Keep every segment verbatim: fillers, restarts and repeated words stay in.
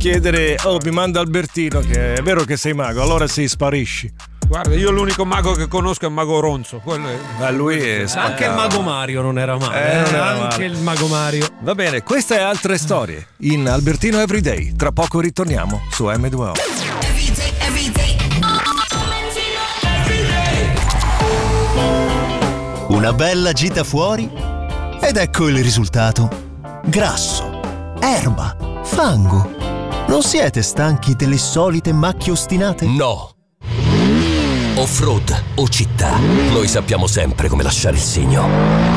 chiedere: oh, mi manda Albertino, che è vero che sei mago, allora sì, sparisci. Guarda, io l'unico mago che conosco è il mago Ronzo. Quello è... Ma lui è spaccato. Anche il mago Mario non era male. Eh, non era Anche male. il mago Mario. Va bene, questa e altre storie in Albertino Everyday. Tra poco ritorniamo su M due O. Una bella gita fuori ed ecco il risultato. Grasso, erba, fango. Non siete stanchi delle solite macchie ostinate? No. Off-road o città, noi sappiamo sempre come lasciare il segno.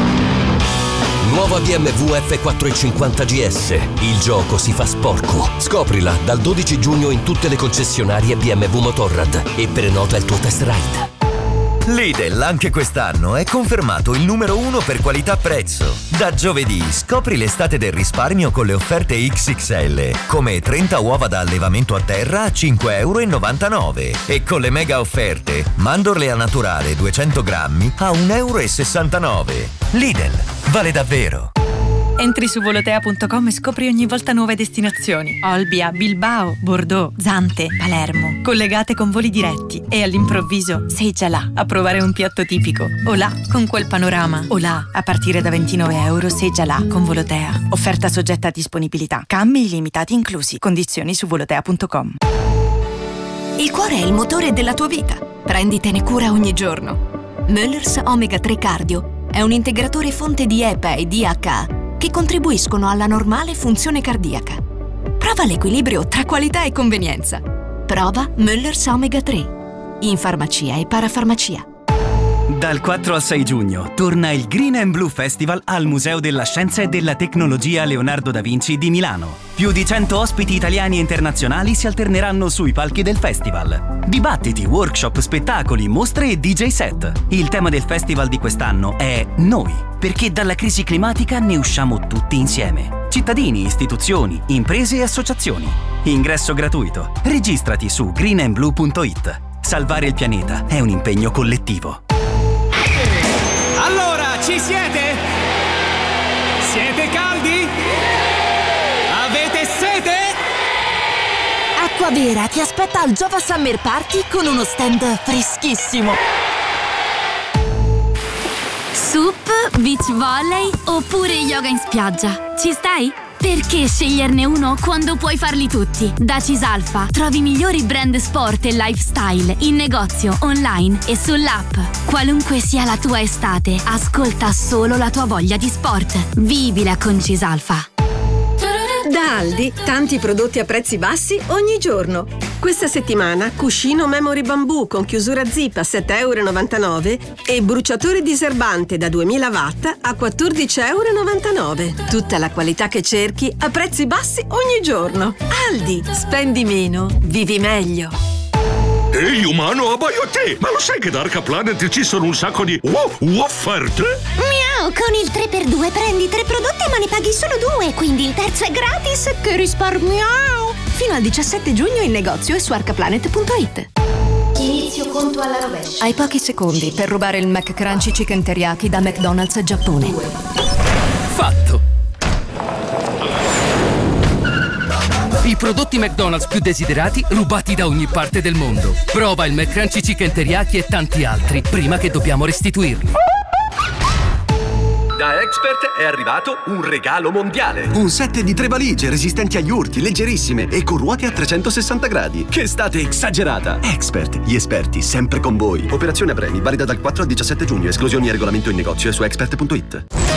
Nuova B M W F quattrocentocinquanta G S. Il gioco si fa sporco. Scoprila dal dodici giugno in tutte le concessionarie B M W Motorrad e prenota il tuo test ride. Lidl anche quest'anno è confermato il numero uno per qualità-prezzo. Da giovedì scopri l'estate del risparmio con le offerte X X L, come trenta uova da allevamento a terra a cinque virgola novantanove euro e con le mega offerte mandorle a naturale duecento grammi a un virgola sessantanove euro. Lidl, vale davvero! Entri su volotea punto com e scopri ogni volta nuove destinazioni. Olbia, Bilbao, Bordeaux, Zante, Palermo. Collegate con voli diretti e all'improvviso sei già là a provare un piatto tipico. O là con quel panorama. O là a partire da ventinove euro sei già là con Volotea. Offerta soggetta a disponibilità. Cambi illimitati inclusi. Condizioni su volotea punto com. Il cuore è il motore della tua vita. Prenditene cura ogni giorno. Möller's Omega tre Cardio è un integratore fonte di E P A e D H A che contribuiscono alla normale funzione cardiaca. Prova l'equilibrio tra qualità e convenienza. Prova Möller's Omega tre. In farmacia e parafarmacia. Dal quattro al sei giugno torna il Green and Blue Festival al Museo della Scienza e della Tecnologia Leonardo da Vinci di Milano. Più di cento ospiti italiani e internazionali si alterneranno sui palchi del festival. Dibattiti, workshop, spettacoli, mostre e D J set. Il tema del festival di quest'anno è Noi, perché dalla crisi climatica ne usciamo tutti insieme. Cittadini, istituzioni, imprese e associazioni. Ingresso gratuito. Registrati su green and blue punto it. Salvare il pianeta è un impegno collettivo. Allora, ci siete? Siete caldi? Avete sete? Acquavera ti aspetta al Jova Summer Party con uno stand freschissimo. Sup, beach volley oppure yoga in spiaggia. Ci stai? Perché sceglierne uno quando puoi farli tutti? Da Cisalfa trovi i migliori brand sport e lifestyle in negozio, online e sull'app. Qualunque sia la tua estate, ascolta solo la tua voglia di sport. Vivila con Cisalfa. Da Aldi, tanti prodotti a prezzi bassi ogni giorno. Questa settimana cuscino Memory Bamboo con chiusura zip a sette virgola novantanove euro e bruciatore diserbante da duemila watt a quattordici virgola novantanove euro. Tutta la qualità che cerchi a prezzi bassi ogni giorno. Aldi, spendi meno, vivi meglio. Ehi umano, abbaio a te! Ma lo sai che da Arca Planet ci sono un sacco di wow, offerte? Miau, con il tre per due prendi tre prodotti ma ne paghi solo due, quindi il terzo è gratis. Che risparmio! Fino al diciassette giugno in negozio e su arcaplanet punto it. Inizio conto alla rovescia. Hai pochi secondi per rubare il McCrunchy Chicken Teriyaki da McDonald's Giappone. Fatto! I prodotti McDonald's più desiderati rubati da ogni parte del mondo. Prova il McCrunchy Chicken Teriyaki e tanti altri prima che dobbiamo restituirli. Da Expert è arrivato un regalo mondiale. Un set di tre valigie resistenti agli urti, leggerissime e con ruote a trecentosessanta gradi. Che estate esagerata! Expert, gli esperti sempre con voi. Operazione a premi, valida dal quattro al diciassette giugno. Esclusioni e regolamento in negozio e su expert punto it.